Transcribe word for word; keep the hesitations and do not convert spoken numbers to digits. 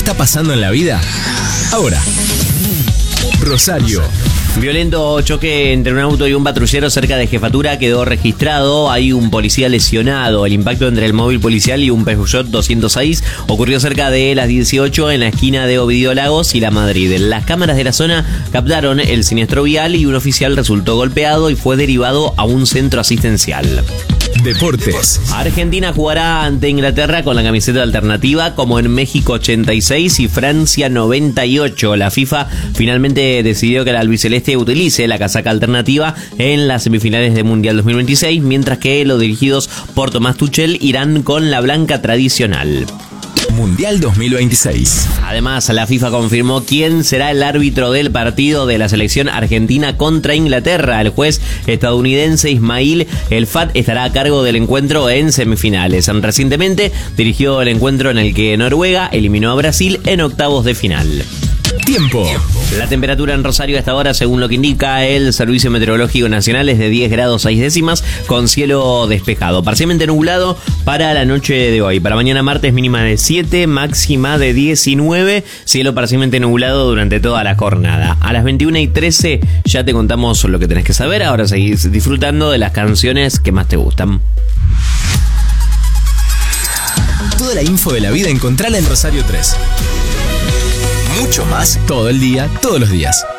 está pasando en la vida? Ahora. Rosario. Violento choque entre un auto y un patrullero cerca de Jefatura quedó registrado. Hay un policía lesionado. El impacto entre el móvil policial y un Peugeot doscientos seis ocurrió cerca de las dieciocho en la esquina de Ovidio Lagos y La Madrid. Las cámaras de la zona captaron el siniestro vial y un oficial resultó golpeado y fue derivado a un centro asistencial. Deportes. Argentina jugará ante Inglaterra con la camiseta alternativa como en México ochenta y seis y Francia noventa y ocho. La FIFA finalmente decidió que el albiceleste utilice la casaca alternativa en las semifinales de Mundial dos mil veintiséis, mientras que los dirigidos por Tomás Tuchel irán con la blanca tradicional. Mundial dos mil veintiséis. Además, la FIFA confirmó quién será el árbitro del partido de la selección argentina contra Inglaterra. El juez estadounidense Ismail El Fat estará a cargo del encuentro en semifinales. Recientemente dirigió el encuentro en el que Noruega eliminó a Brasil en octavos de final. Tiempo. La temperatura en Rosario a esta hora, según lo que indica el Servicio Meteorológico Nacional, es de diez grados seis décimas con cielo despejado. Parcialmente nublado para la noche de hoy. Para mañana martes mínima de siete, máxima de diecinueve. Cielo parcialmente nublado durante toda la jornada. A las veintiuna y trece ya te contamos lo que tenés que saber. Ahora seguís disfrutando de las canciones que más te gustan. Toda la info de la vida encontrala en Rosario tres. Mucho más todo el día, todos los días.